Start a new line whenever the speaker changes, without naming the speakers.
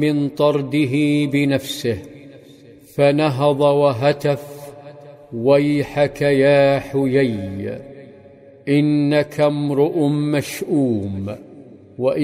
من طرده بنفسه، فنهض وهتف: ويحك يا حيي، إنك امرؤ مشؤوم.